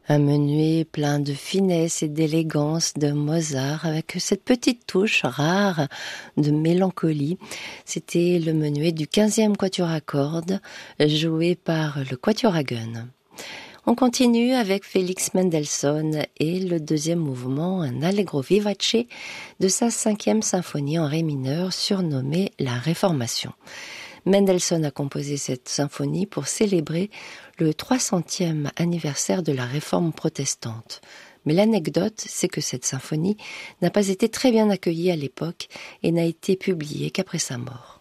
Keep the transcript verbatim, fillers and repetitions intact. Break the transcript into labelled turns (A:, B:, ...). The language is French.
A: Un menuet plein de finesse et d'élégance de Mozart, avec cette petite touche rare de mélancolie. C'était le menuet du quinzième quatuor à cordes, joué par le quatuor Hagen. On continue avec Félix Mendelssohn et le deuxième mouvement, un allegro vivace de sa cinquième symphonie en ré mineur, surnommée la Réformation. Mendelssohn a composé cette symphonie pour célébrer le trois centième anniversaire de la Réforme protestante. Mais l'anecdote, c'est que cette symphonie n'a pas été très bien accueillie à l'époque et n'a été publiée qu'après sa mort.